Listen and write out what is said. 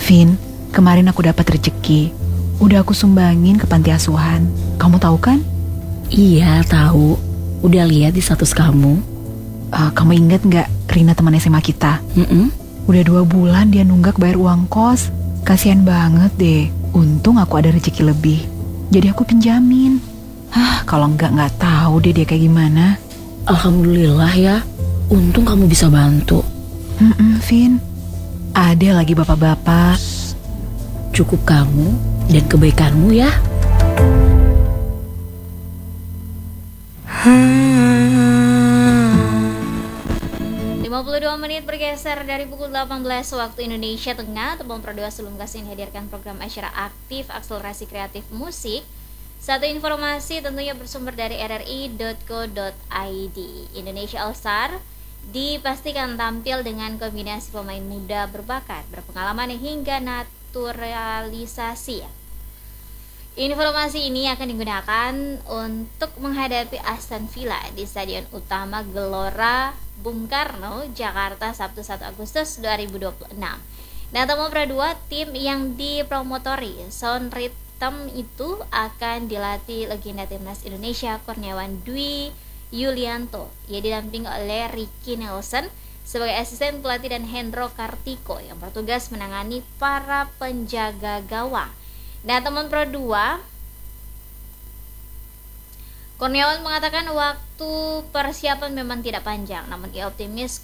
Vin, kemarin aku dapat rezeki. Udah aku sumbangin ke panti asuhan. Kamu tahu kan? Iya, tahu. Udah lihat di status kamu. Kamu inget nggak Rina teman SMA kita? Udah 2 bulan dia nunggak bayar uang kos. Kasian banget deh. Untung aku ada rezeki lebih. Jadi aku pinjamin. Kalau nggak tahu deh dia kayak gimana. Alhamdulillah ya. Untung kamu bisa bantu. Vin. Ada lagi bapak-bapak. Cukup kamu dan kebaikanmu ya. 52 menit bergeser dari pukul 18 waktu Indonesia Tengah. Tepung Pro 2 sebelum kasih hadirkan program acara aktif akselerasi kreatif musik. Satu informasi tentunya bersumber dari rri.co.id. Indonesia All Star dipastikan tampil dengan kombinasi pemain muda berbakat, berpengalaman hingga naturalisasi. Informasi ini akan digunakan untuk menghadapi Aston Villa di Stadion Utama Gelora Bung Karno, Jakarta, Sabtu 1 Agustus 2026. Nah, Temo Pro 2, tim yang dipromotori Sound Rhythm itu akan dilatih legenda timnas Indonesia Kurniawan Dwi Yulianto. Ia didampingi oleh Ricky Nelson sebagai asisten pelatih dan Hendro Kartiko yang bertugas menangani para penjaga gawang. Nah, teman Pro 2, Kurniawan mengatakan waktu persiapan memang tidak panjang, namun ia optimis